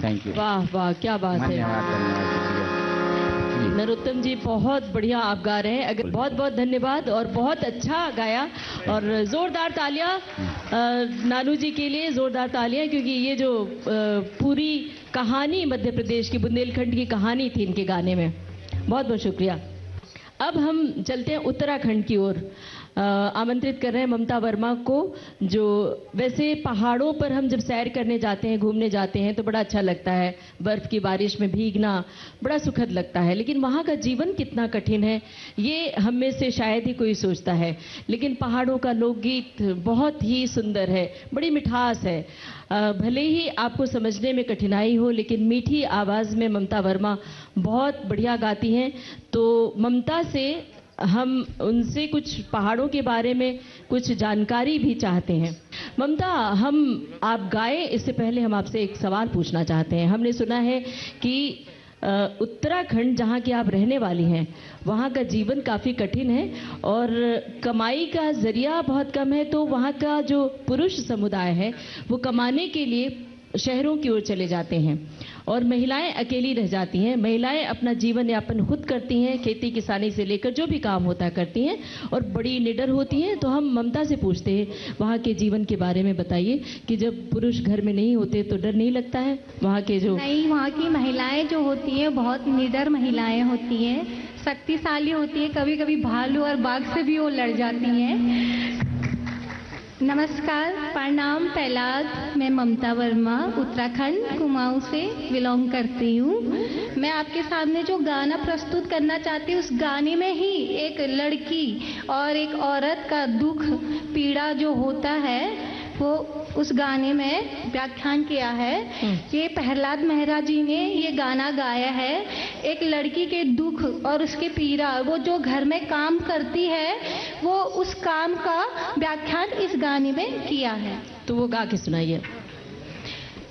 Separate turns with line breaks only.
Thank you.
वाह वाह, क्या बात है।
धन्यवाद धन्यवाद, शुक्रिया।
नरोत्तम जी बहुत बढ़िया आप गा रहे हैं, अगर बहुत बहुत धन्यवाद और बहुत अच्छा गाया। और जोरदार तालियां नानू जी के लिए, जोरदार तालियां, क्योंकि ये जो पूरी कहानी मध्य प्रदेश की, बुंदेलखंड की कहानी थी इनके गाने में। बहुत बहुत शुक्रिया। अब हम चलते हैं उत्तराखंड की ओर। आमंत्रित कर रहे हैं ममता वर्मा को, जो वैसे पहाड़ों पर हम जब सैर करने जाते हैं, घूमने जाते हैं तो बड़ा अच्छा लगता है, बर्फ की बारिश में भीगना बड़ा सुखद लगता है, लेकिन वहाँ का जीवन कितना कठिन है ये हम में से शायद ही कोई सोचता है। लेकिन पहाड़ों का लोकगीत बहुत ही सुंदर है, बड़ी मिठास है। भले ही आपको समझने में कठिनाई हो, लेकिन मीठी आवाज़ में ममता वर्मा बहुत बढ़िया गाती हैं। तो ममता से हम उनसे कुछ पहाड़ों के बारे में कुछ जानकारी भी चाहते हैं। ममता, आप गाए इससे पहले हम आपसे एक सवाल पूछना चाहते हैं। हमने सुना है कि उत्तराखंड, जहाँ की आप रहने वाली हैं, वहाँ का जीवन काफ़ी कठिन है और कमाई का जरिया बहुत कम है, तो वहाँ का जो पुरुष समुदाय है वो कमाने के लिए शहरों की ओर चले जाते हैं और महिलाएं अकेली रह जाती हैं। महिलाएं अपना जीवन यापन खुद करती हैं, खेती किसानी से लेकर जो भी काम होता करती हैं और बड़ी निडर होती हैं। तो हम ममता से पूछते हैं, वहाँ के जीवन के बारे में बताइए कि जब पुरुष घर में नहीं होते तो डर नहीं लगता है? वहाँ के जो
नहीं, वहाँ की महिलाएं जो होती हैं बहुत निडर महिलाएं होती हैं, शक्तिशाली होती हैं, कभी कभी भालू और बाघ से भी वो लड़ जाती हैं। नमस्कार, प्रणाम प्रहलाद। मैं ममता वर्मा उत्तराखंड कुमाऊं से बिलोंग करती हूँ। मैं आपके सामने जो गाना प्रस्तुत करना चाहती हूँ, उस गाने में ही एक लड़की और एक औरत का दुख पीड़ा जो होता है वो उस गाने में व्याख्यान किया है। ये प्रहलाद मेहरा जी ने ये गाना गाया है। एक लड़की के दुख और उसके पीड़ा, वो जो घर में काम करती है, वो उस काम का व्याख्यान इस गाने में किया है।
तो वो गा के सुनाइए।